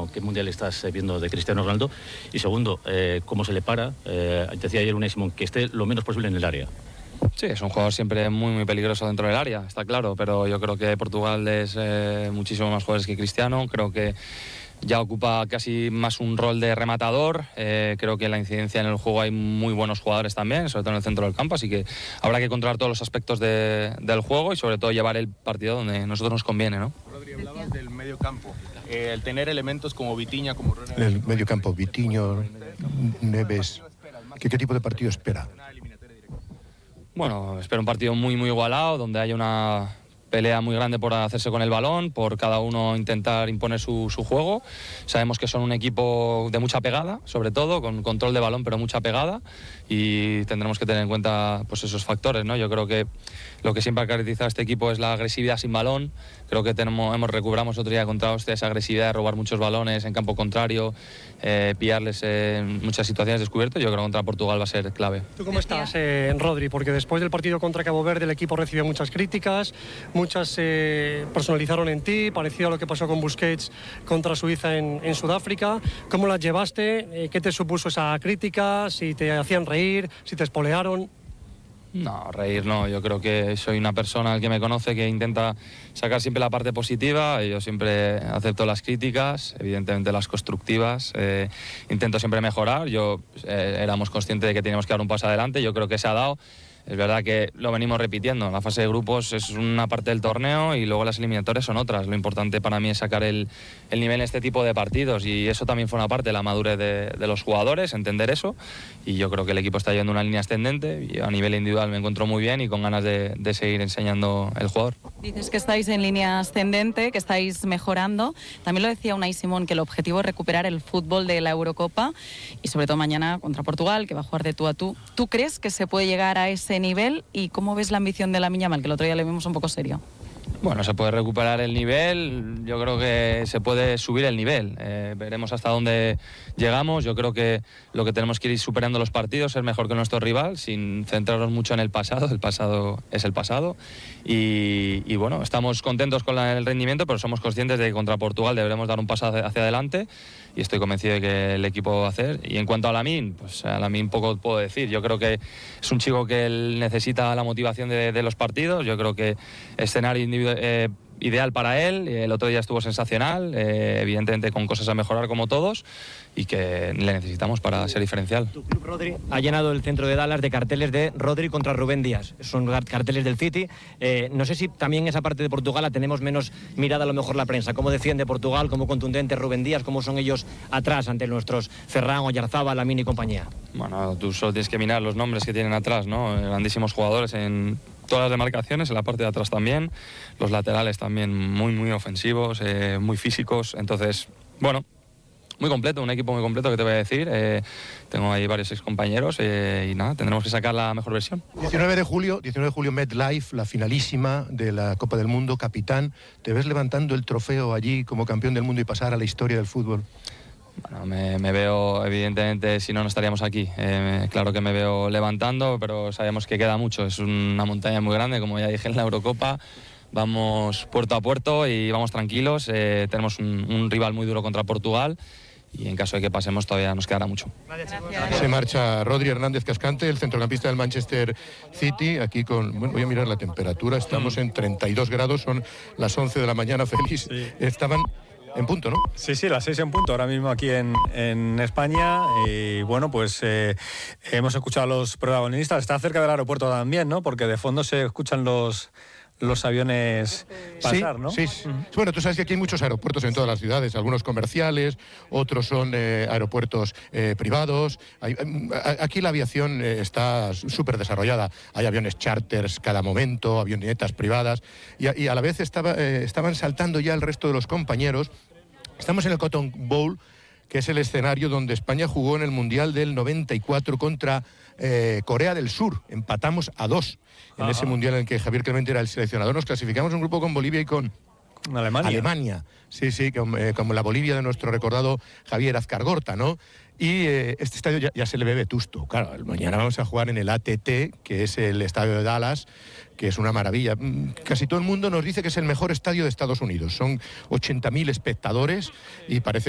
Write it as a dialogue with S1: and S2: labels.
S1: qué mundial estás viendo de Cristiano Ronaldo. Y segundo, cómo se le para, decía ayer Unai Simón, que esté lo menos posible en el área.
S2: Sí, es un jugador siempre muy, muy peligroso dentro del área, está claro, pero yo creo que Portugal es muchísimo más jugadores que Cristiano. Creo que ya ocupa casi más un rol de rematador. Creo que en la incidencia en el juego hay muy buenos jugadores también, sobre todo en el centro del campo, así que habrá que controlar todos los aspectos del juego y sobre todo llevar el partido donde a nosotros nos conviene, ¿no?
S3: Rodri, hablabas del medio campo, el tener elementos como Vitinha, como Ronaldo.
S4: El medio campo, Vitinho, Neves, ¿qué tipo de partido espera?
S2: Bueno, espero un partido muy, muy igualado, donde haya una pelea muy grande por hacerse con el balón, por cada uno intentar imponer su juego. Sabemos que son un equipo de mucha pegada, sobre todo, con control de balón, pero mucha pegada, y tendremos que tener en cuenta pues esos factores, ¿no? Yo creo que lo que siempre ha caracterizado a este equipo es la agresividad sin balón. Creo que recuperamos otro día contra Austria esa agresividad de robar muchos balones en campo contrario, pillarles en muchas situaciones descubiertas. Yo creo que contra Portugal va a ser clave.
S5: ¿Tú cómo estás, Rodri? Porque después del partido contra Cabo Verde el equipo recibió muchas críticas, muchas personalizaron en ti, parecido a lo que pasó con Busquets contra Suiza en Sudáfrica. ¿Cómo las llevaste? ¿Qué te supuso esa crítica? ¿Si te hacían reír? ¿Si te espolearon?
S2: No, reír no. Yo creo que soy una persona que me conoce que intenta sacar siempre la parte positiva. Yo siempre acepto las críticas, evidentemente las constructivas. Intento siempre mejorar. Éramos conscientes de que teníamos que dar un paso adelante. Yo creo que se ha dado. Es verdad que lo venimos repitiendo. La fase de grupos es una parte del torneo y luego las eliminatorias son otras. Lo importante para mí es sacar el nivel en este tipo de partidos, y eso también fue una parte de la madurez de los jugadores, entender eso. Y yo creo que el equipo está llevando una línea ascendente y a nivel individual me encuentro muy bien y con ganas de seguir enseñando el jugador.
S6: Dices que estáis en línea ascendente, que estáis mejorando. También lo decía Unai Simón, que el objetivo es recuperar el fútbol de la Eurocopa y sobre todo mañana contra Portugal, que va a jugar de tú a tú. ¿Tú crees que se puede llegar a ese nivel? ¿Y cómo ves la ambición de Lamine Yamal, que el otro día le vimos un poco serio?
S2: Bueno, se puede recuperar el nivel, yo creo que se puede subir el nivel, veremos hasta dónde llegamos. Yo creo que lo que tenemos que ir superando los partidos, ser mejor que nuestro rival, sin centrarnos mucho en el pasado es el pasado, y bueno, estamos contentos con el rendimiento, pero somos conscientes de que contra Portugal deberemos dar un paso hacia adelante, y estoy convencido de que el equipo va a hacer. Y en cuanto a Lamine, pues a Lamine poco puedo decir. Yo creo que es un chico que él necesita la motivación de los partidos. Yo creo que escenario ideal para él. El otro día estuvo sensacional, evidentemente con cosas a mejorar como todos, y que le necesitamos para ser diferencial.
S7: Tu club, Rodri, ha llenado el centro de Dallas de carteles de Rodri contra Rubén Díaz. Son carteles del City. No sé si también esa parte de Portugal la tenemos menos mirada a lo mejor la prensa. ¿Cómo defiende Portugal? ¿Cómo contundente Rubén Díaz? ¿Cómo son ellos atrás ante nuestros Ferran, Oyarzabal, Lamine y compañía?
S2: Bueno, tú solo tienes que mirar los nombres que tienen atrás, ¿no? Grandísimos jugadores en todas las demarcaciones, en la parte de atrás también. Los laterales también muy, muy ofensivos, muy físicos. Entonces, bueno, muy completo, un equipo muy completo, que te voy a decir. Tengo ahí varios excompañeros y nada, tendremos que sacar la mejor versión.
S4: 19 de julio, MetLife, la finalísima de la Copa del Mundo, capitán. ¿Te ves levantando el trofeo allí como campeón del mundo y pasar a la historia del fútbol?
S2: Bueno, me veo, evidentemente, si no, no estaríamos aquí. Claro que me veo levantando, pero sabemos que queda mucho. Es una montaña muy grande, como ya dije en la Eurocopa. Vamos puerto a puerto y vamos tranquilos. Tenemos un rival muy duro contra Portugal, y en caso de que pasemos todavía nos quedará mucho.
S4: Se marcha Rodri Hernández Cascante, el centrocampista del Manchester City, aquí con... Bueno, voy a mirar la temperatura, estamos en 32 grados, son las 11 de la mañana, Félix. Sí. Estaban en punto, ¿no?
S8: Sí, las 6 en punto ahora mismo aquí en España. Y bueno, pues hemos escuchado a los protagonistas. Está cerca del aeropuerto también, ¿no? Porque de fondo se escuchan los aviones pasar,
S4: sí,
S8: ¿no?
S4: Sí. Bueno, tú sabes que aquí hay muchos aeropuertos en todas las ciudades, algunos comerciales, otros son aeropuertos privados. Aquí la aviación está súper desarrollada. Hay aviones charters cada momento, avionetas privadas, y a la vez estaban saltando ya el resto de los compañeros. Estamos en el Cotton Bowl, que es el escenario donde España jugó en el Mundial del 94 contra Corea del Sur. Empatamos a 2 en ese Mundial en el que Javier Clemente era el seleccionador. Nos clasificamos un grupo con Bolivia y con Alemania. Sí, como la Bolivia de nuestro recordado Javier Azcargorta, ¿no? Y este estadio ya se le ve vetusto. Claro, mañana vamos a jugar en el ATT, que es el estadio de Dallas, que es una maravilla. Casi todo el mundo nos dice que es el mejor estadio de Estados Unidos. Son 80.000 espectadores y parece